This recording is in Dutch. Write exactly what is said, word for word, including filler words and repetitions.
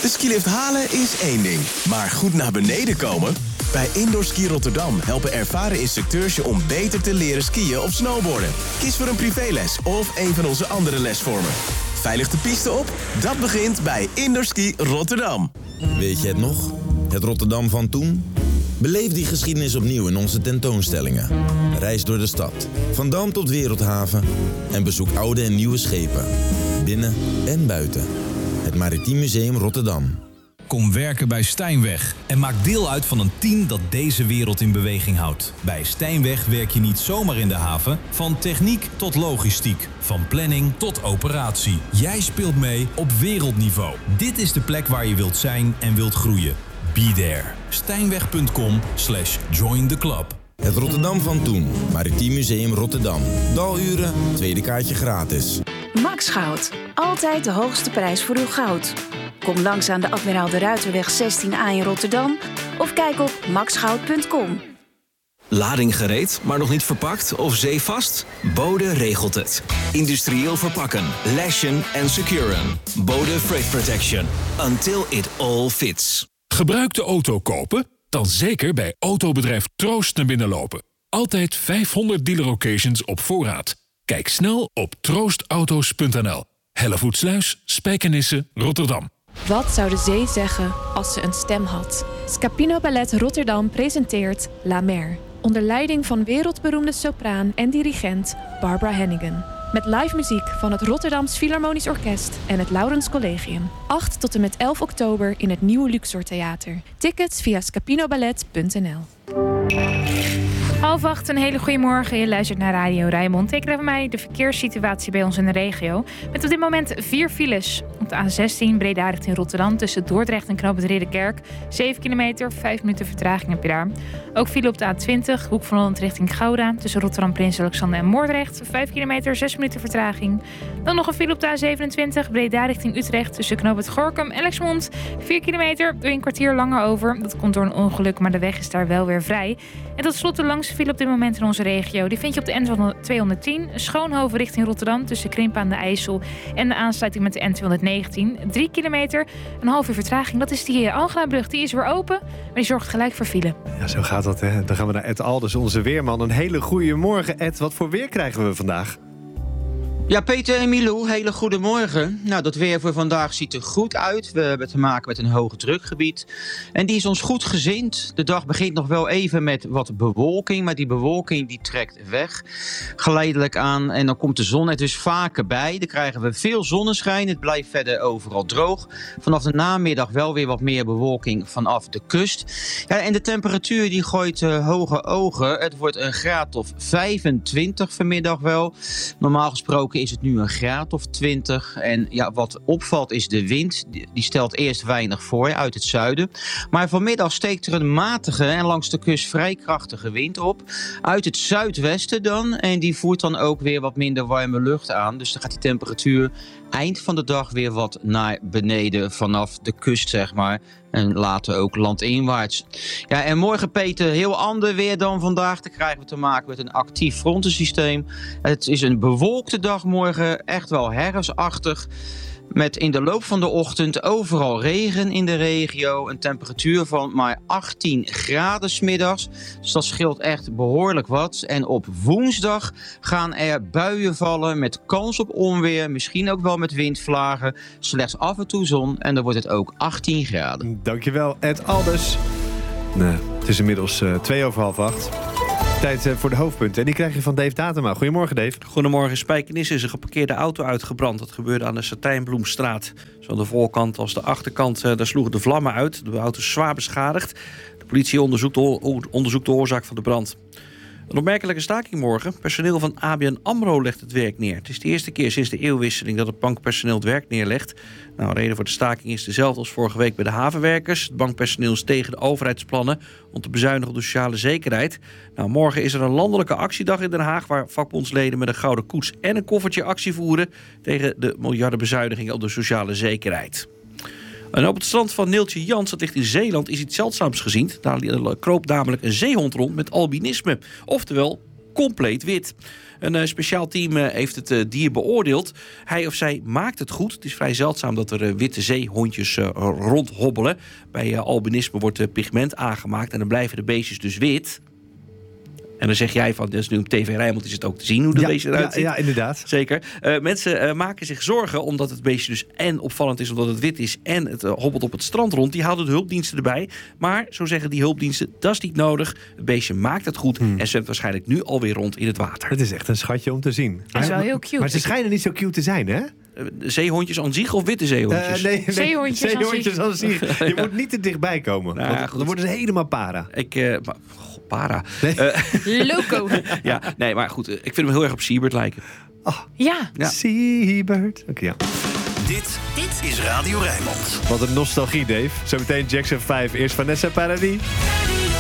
De skilift halen is één ding, maar goed naar beneden komen? Bij Indoor Ski Rotterdam helpen ervaren instructeurs je om beter te leren skiën of snowboarden. Kies voor een privéles of een van onze andere lesvormen. Veilig de piste op? Dat begint bij Indoor Ski Rotterdam. Weet je het nog? Het Rotterdam van toen? Beleef die geschiedenis opnieuw in onze tentoonstellingen. Reis door de stad, van Dam tot Wereldhaven en bezoek oude en nieuwe schepen. Binnen en buiten. Het Maritiem Museum Rotterdam. Kom werken bij Stijnweg en maak deel uit van een team dat deze wereld in beweging houdt. Bij Stijnweg werk je niet zomaar in de haven, van techniek tot logistiek, van planning tot operatie. Jij speelt mee op wereldniveau. Dit is de plek waar je wilt zijn en wilt groeien. Be there. Stijnweg.com slash join the club. Het Rotterdam van toen. Maritiem Museum Rotterdam. Daluren, tweede kaartje gratis. Max Goud. Altijd de hoogste prijs voor uw goud. Kom langs aan de Admiraal de Ruiterweg zestien A in Rotterdam of kijk op max goud punt com. Lading gereed, maar nog niet verpakt of zeevast? Bode regelt het. Industrieel verpakken, lashen en securen. Bode Freight Protection. Until it all fits. Gebruikte auto kopen? Dan zeker bij autobedrijf Troost naar binnen lopen. Altijd vijfhonderd dealer occasions op voorraad. Kijk snel op troostauto's punt n l. Hellevoetsluis, Spijkenisse, Rotterdam. Wat zou de zee zeggen als ze een stem had? Scapino Ballet Rotterdam presenteert La Mer. Onder leiding van wereldberoemde sopraan en dirigent Barbara Hannigan. Met live muziek van het Rotterdams Philharmonisch Orkest en het Laurens Collegium. acht tot en met elf oktober in het Nieuwe Luxor Theater. Tickets via scapinoballet punt n l. Half acht, een hele goede morgen. Je luistert naar Radio Rijnmond. Teken even mij de verkeerssituatie bij ons in de regio. Met op dit moment vier files. Op de A zestien Breda richting Rotterdam tussen Dordrecht en Knoop het Ridderkerk. zeven kilometer, vijf minuten vertraging heb je daar. Ook file op de A twintig, Hoek van Holland richting Gouda. Tussen Rotterdam, Prins Alexander en Moordrecht. vijf kilometer, zes minuten vertraging. Dan nog een file op de A zevenentwintig Breda richting Utrecht. Tussen Knoop het Gorkum en Lexmond. vier kilometer, doe je een kwartier langer over. Dat komt door een ongeluk, maar de weg is daar wel weer vrij. En tot slot de langste file op dit moment in onze regio. Die vind je op de N tweehonderdtien. Schoonhoven richting Rotterdam tussen Krimpen aan de IJssel en de aansluiting met de N tweehonderdnegentien. Drie kilometer, een half uur vertraging. Dat is die Algelabrug. Die is weer open, maar die zorgt gelijk voor file. Ja, zo gaat dat, hè. Dan gaan we naar Ed Alders, onze weerman. Een hele goede morgen, Ed. Wat voor weer krijgen we vandaag? Ja, Peter en Milou, hele goede morgen. Nou, dat weer voor vandaag ziet er goed uit. We hebben te maken met een hoog drukgebied. En die is ons goed gezind. De dag begint nog wel even met wat bewolking. Maar die bewolking die trekt weg geleidelijk aan. En dan komt de zon er dus vaker bij. Dan krijgen we veel zonneschijn. Het blijft verder overal droog. Vanaf de namiddag wel weer wat meer bewolking vanaf de kust. Ja, en de temperatuur die gooit uh, hoge ogen. Het wordt een graad of vijfentwintig vanmiddag wel. Normaal gesproken is het nu een graad of twintig. En ja, wat opvalt is de wind. Die stelt eerst weinig voor uit het zuiden. Maar vanmiddag steekt er een matige en langs de kust vrij krachtige wind op. Uit het zuidwesten dan. En die voert dan ook weer wat minder warme lucht aan. Dus dan gaat die temperatuur eind van de dag weer wat naar beneden vanaf de kust, zeg maar. En later ook landinwaarts. Ja, en morgen, Peter, heel ander weer dan vandaag. Dan krijgen we te maken met een actief frontensysteem. Het is een bewolkte dag morgen, echt wel herfstachtig. Met in de loop van de ochtend overal regen in de regio. Een temperatuur van maar achttien graden 's middags. Dus dat scheelt echt behoorlijk wat. En op woensdag gaan er buien vallen met kans op onweer. Misschien ook wel met windvlagen. Slechts af en toe zon. En dan wordt het ook achttien graden. Dankjewel, Ed Alders. Nee, het is inmiddels uh, twee over half acht. Tijd voor de hoofdpunten. En die krijg je van Dave Datema. Goedemorgen, Dave. Goedemorgen. In Spijkenisse is een geparkeerde auto uitgebrand. Dat gebeurde aan de Satijnbloemstraat. Zo aan de voorkant als de achterkant, daar sloegen de vlammen uit. De auto is zwaar beschadigd. De politie onderzoekt de, onderzoekt de oorzaak van de brand. Een opmerkelijke staking morgen. Personeel van A B N AMRO legt het werk neer. Het is de eerste keer sinds de eeuwwisseling dat het bankpersoneel het werk neerlegt. Nou, de reden voor de staking is dezelfde als vorige week bij de havenwerkers. Het bankpersoneel is tegen de overheidsplannen om te bezuinigen op de sociale zekerheid. Nou, morgen is er een landelijke actiedag in Den Haag waar vakbondsleden met een gouden koets en een koffertje actie voeren tegen de miljardenbezuinigingen op de sociale zekerheid. En op het strand van Neeltje Jans, dat ligt in Zeeland, is iets zeldzaams gezien. Daar kroop namelijk een zeehond rond met albinisme. Oftewel, compleet wit. Een uh, speciaal team uh, heeft het uh, dier beoordeeld. Hij of zij maakt het goed. Het is vrij zeldzaam dat er uh, witte zeehondjes uh, rondhobbelen. Bij uh, albinisme wordt uh, pigment aangemaakt en dan blijven de beestjes dus wit. En dan zeg jij van, dus nu op T V Rijnmond is het ook te zien hoe de ja, beestje eruit ja, ziet. Ja, inderdaad. Zeker. Uh, mensen uh, maken zich zorgen omdat het beestje dus en opvallend is omdat het wit is en het uh, hobbelt op het strand rond. Die houden de hulpdiensten erbij. Maar, zo zeggen die hulpdiensten, dat is niet nodig. Het beestje maakt het goed hmm. en zwemt waarschijnlijk nu alweer rond in het water. Het is echt een schatje om te zien. Dat is wel heel cute. Maar ze schijnen niet zo cute te zijn, hè? Zeehondjes aan zich of witte zeehondjes? Uh, nee, nee, zeehondjes, zeehondjes aan zich. Je ja. moet niet te dichtbij komen. Nou, want dan worden ze helemaal para. Ik, uh, maar, goh, para. Nee. Uh, Loco. ja, nee, maar goed. Ik vind hem heel erg op Siebert lijken. Oh, ja. ja. Siebert. Oké, okay, ja. Dit, dit is Radio Rijnmond. Wat een nostalgie, Dave. Zometeen Jackson vijf. Eerst Vanessa Paradis.